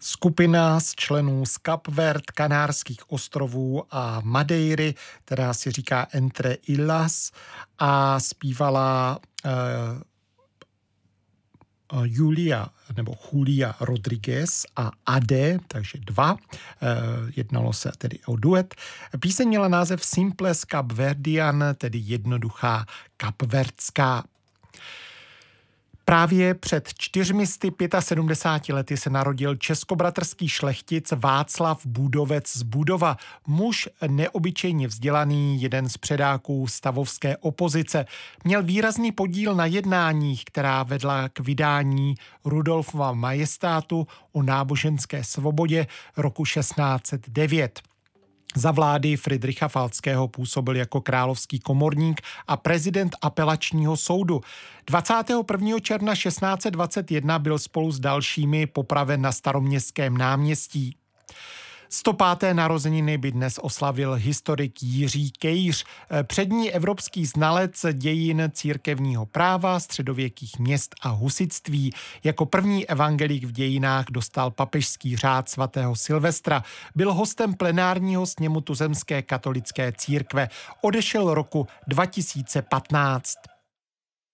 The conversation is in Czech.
Skupina z členů z Kapverd, Kanárských ostrovů a Madeiry, která si říká Entre Illas, a zpívala Julia Rodriguez a Ade, takže dva. Jednalo se tedy o duet. Píseň měla název Simples Capverdian, tedy jednoduchá kapverdská. Právě před 475 lety se narodil českobratrský šlechtic Václav Budovec z Budova, muž neobyčejně vzdělaný, jeden z předáků stavovské opozice. Měl výrazný podíl na jednáních, která vedla k vydání Rudolfova majestátu o náboženské svobodě roku 1609. Za vlády Fridricha Falckého působil jako královský komorník a prezident apelačního soudu. 21. června 1621 byl spolu s dalšími popraven na Staroměstském náměstí. 105. narozeniny by dnes oslavil historik Jiří Kejř, přední evropský znalec dějin církevního práva, středověkých měst a husitství. Jako první evangelík v dějinách dostal papežský řád svatého Silvestra. Byl hostem plenárního sněmu tuzemské katolické církve. Odešel roku 2015.